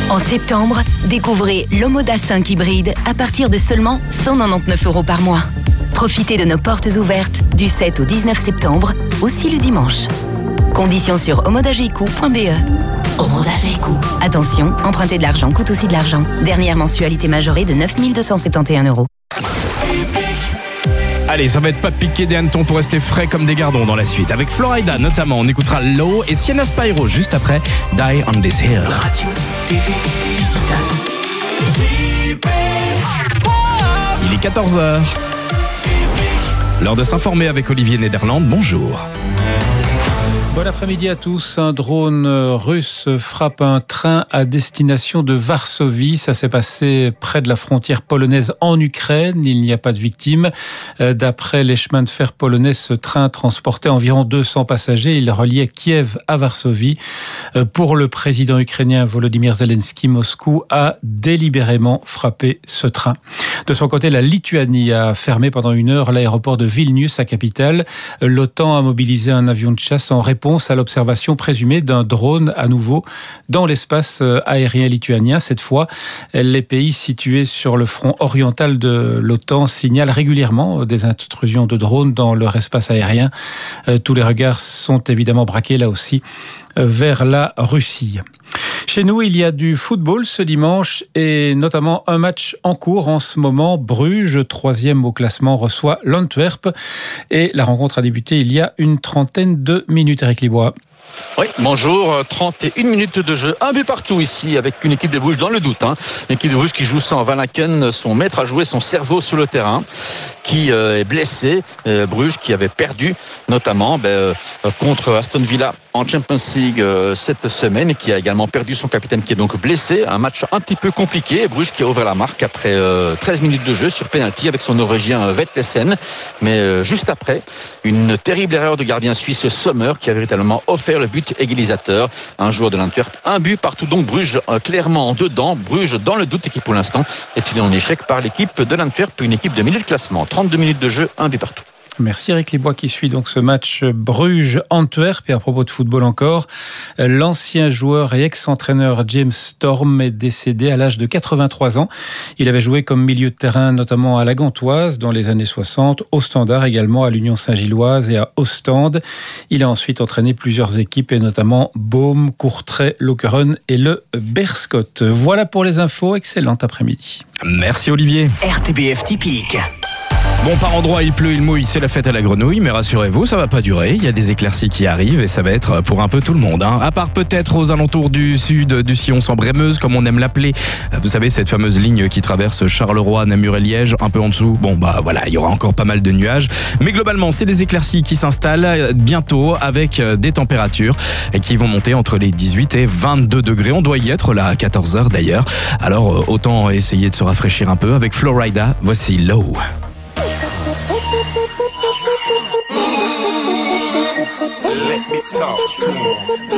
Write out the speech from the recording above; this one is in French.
En septembre, découvrez l'Omoda 5 hybride à partir de seulement 199 € par mois. Profitez de nos portes ouvertes du 7 au 19 septembre, aussi le dimanche. Conditions sur omodageco.be. Omoda Geco. Attention, emprunter de l'argent coûte aussi de l'argent. Dernière mensualité majorée de 9 271 €. Allez, ça va être pas piqué des hannetons pour rester frais comme des gardons dans la suite. Avec Florida notamment, on écoutera Low et Sienna Spyro juste après Die on This Hill. Radio, TV, digital. Il est 14h. L'heure de s'informer avec Olivier Nederland. Bonjour. Bon après-midi à tous. Un drone russe frappe un train à destination de Varsovie. Ça s'est passé près de la frontière polonaise en Ukraine. Il n'y a pas de victimes. D'après les chemins de fer polonais, ce train transportait environ 200 passagers. Il reliait Kiev à Varsovie. Pour le président ukrainien Volodymyr Zelensky, Moscou a délibérément frappé ce train. De son côté, la Lituanie a fermé pendant 1 heure l'aéroport de Vilnius, sa capitale. L'OTAN a mobilisé un avion de chasse en réponse à l'observation présumée d'un drone à nouveau dans l'espace aérien lituanien. Cette fois, les pays situés sur le front oriental de l'OTAN signalent régulièrement des intrusions de drones dans leur espace aérien. Tous les regards sont évidemment braqués là aussi vers la Russie. Chez nous, il y a du football ce dimanche et notamment un match en cours en ce moment. Bruges, 3e au classement, reçoit l'Antwerp et la rencontre a débuté il y a une trentaine de minutes. Eric Libois. Oui, bonjour, 31 minutes de jeu, un but partout ici avec une équipe de Bruges dans le doute. Une équipe de Bruges qui joue sans Van Aken, son maître à jouer, son cerveau sur le terrain, qui est blessé. Bruges qui avait perdu notamment contre Aston Villa en Champions League cette semaine et qui a également perdu son capitaine qui est donc blessé. Un match un petit peu compliqué. Bruges qui a ouvert la marque après 13 minutes de jeu sur penalty avec son Norvégien Vetlesen. Mais juste après, une terrible erreur de gardien suisse Sommer qui a véritablement offert le but égalisateur. Un joueur de l'Antwerp, un but partout. Donc Bruges clairement en dedans. Bruges dans le doute et qui pour l'instant est une en échec par l'équipe de l'Antwerp, une équipe de milieu de classement. 32 minutes de jeu, un but partout. Merci Eric Libois qui suit donc ce match Bruges-Antwerp. Et à propos de football encore, l'ancien joueur et ex-entraîneur James Storm est décédé à l'âge de 83 ans. Il avait joué comme milieu de terrain notamment à la Gantoise dans les années 60, au Standard également, à l'Union Saint-Gilloise et à Ostende. Il a ensuite entraîné plusieurs équipes et notamment Boom, Courtrai, Lokeren et le Berscott. Voilà pour les infos. Excellent après-midi. Merci Olivier. RTBF typique. Bon, par endroits, il pleut, il mouille, c'est la fête à la grenouille, mais rassurez-vous, ça va pas durer. Il y a des éclaircies qui arrivent et ça va être pour un peu tout le monde. À part peut-être aux alentours du sud du sillon sans Brémeuse, comme on aime l'appeler. Vous savez, cette fameuse ligne qui traverse Charleroi, Namur et Liège, un peu en dessous. Bon, voilà, il y aura encore pas mal de nuages. Mais globalement, c'est des éclaircies qui s'installent bientôt avec des températures qui vont monter entre les 18 et 22 degrés. On doit y être là à 14h d'ailleurs. Alors, autant essayer de se rafraîchir un peu avec Florida. Voici Low. Let me talk to him.